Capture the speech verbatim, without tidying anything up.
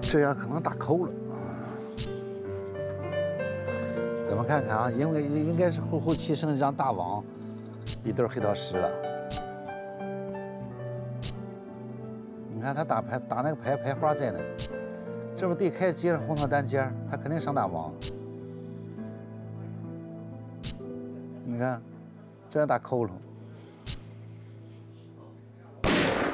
这样可能打扣了。咱们看看啊，因为应该是后后期剩一张大王，一对黑桃十了。你看他打牌打那个牌牌花在那，这不地开接上红桃单尖，他肯定上大王。你看，这样打扣了。